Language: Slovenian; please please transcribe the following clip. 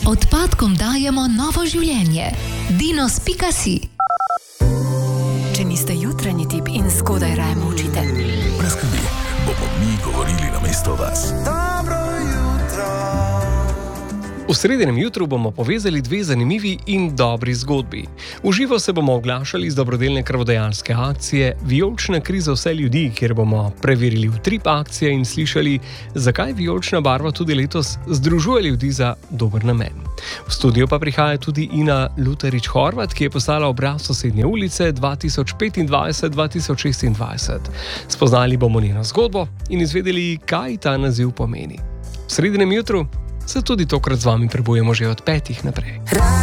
Odpadkom dajemo novo življenje. Dinos.si. Če niste jutranji tip in zgodaj raje molčite. Brez skrbi, bomo mi govorili namesto vas. V sredinem jutru bomo povezali dve zanimivi in dobri zgodbi. V živo se bomo oglašali z dobrodelne krvodajalske akcije Vijolična kri za vse ljudi, kjer bomo preverili utrip akcije in slišali, zakaj vijolična barva tudi letos združuje ljudi za dober namen. V studio pa prihaja tudi Ina Luterič-Horvat, ki je postala obraz sosednje ulice 2025-2026. Spoznali bomo njeno zgodbo in izvedeli, kaj ta naziv pomeni. V sredinem jutru se tudi tokrat z vami prebujemo že od 5 naprej.